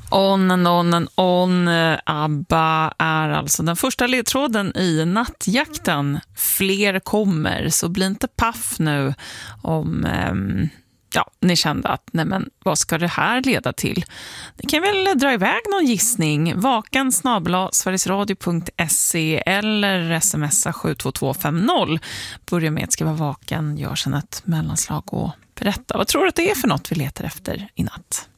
On and on and on. ABBA är alltså den första ledtråden i nattjakten. Fler kommer, så bli inte paff nu om ni kände att nej men, vad ska det här leda till? Ni kan väl dra iväg någon gissning. vakan@sverigesradio.se eller smsa 72250. Börja med att skriva vaken, gör sedan ett mellanslag och berätta. Vad tror du att det är för något vi letar efter i natt?